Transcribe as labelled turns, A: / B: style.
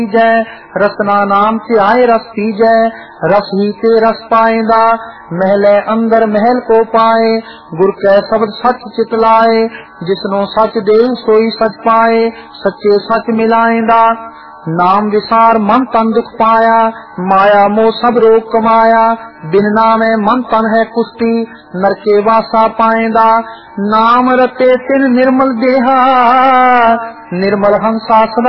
A: जय रसना नाम ध्याए रस पीजै रस ही ते रस पाएंदा महले अंदर महल को पाए गुर कै शब्द सच चितलाए जिसनो सच देव सोई सच पाए सच्चे सच मिलाएंदा नाम विसार मन तन दुख पाया माया मोह सब रोग कमाया बिन नामे मन तन है कुष्टि नरके वासा पाएंदा नाम रते तिन निर्मल देहा निर्मल हंसा सदा